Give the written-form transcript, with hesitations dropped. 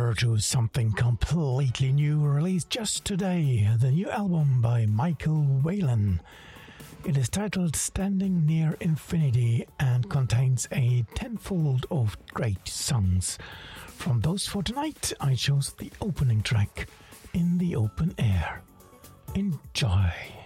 over to something completely new released just today, the new album by Michael Whelan. It is titled Standing Near Infinity and contains a tenfold of great songs. From those for tonight, I chose the opening track, In the Open Air. Enjoy.